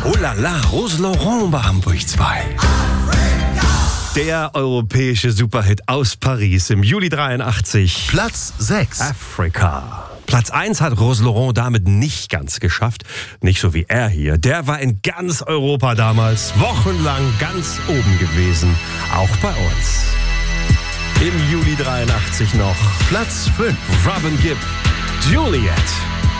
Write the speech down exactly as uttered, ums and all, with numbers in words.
Oh la la, Rose Laurent bei Hamburg zwei. Der europäische Superhit aus Paris im Juli dreiundachtzig. Platz sechs. Afrika. Platz eins hat Rose Laurent damit nicht ganz geschafft. Nicht so wie er hier. Der war in ganz Europa damals wochenlang ganz oben gewesen. Auch bei uns. Im Juli dreiundachtzig noch. Platz fünf. Robin Gibb. Juliet.